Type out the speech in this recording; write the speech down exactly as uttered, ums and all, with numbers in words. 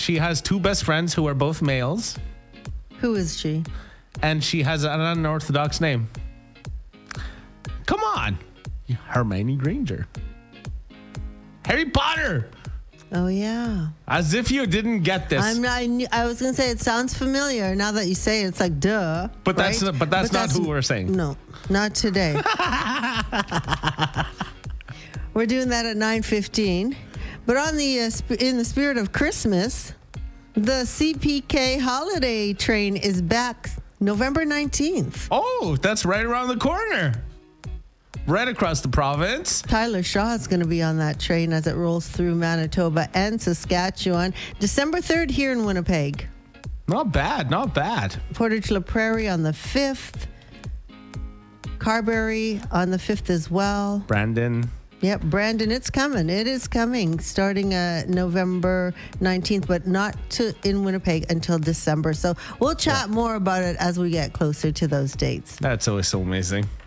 She has two best friends who are both males, Who is she? and she has an unorthodox name. Come on. Hermione Granger. Harry Potter. Oh, yeah. As if you didn't get this. I'm not, I, knew, I was going to say it sounds familiar. Now that you say it, it's like, duh. But that's right? not- but that's not who we're saying. No, not today. We're doing that at nine fifteen. But on the uh, sp- in the spirit of Christmas, the C P K holiday train is back November nineteenth. Oh, that's right around the corner. Right across the province. Tyler Shaw is going to be on that train as it rolls through Manitoba and Saskatchewan. December third here in Winnipeg. Not bad, not bad. Portage La Prairie on the fifth. Carberry on the fifth as well. Brandon. Yep, Brandon, it's coming. It is coming starting uh, November nineteenth, but not to in Winnipeg until December. So we'll chat yeah. more about it as we get closer to those dates. That's always so amazing.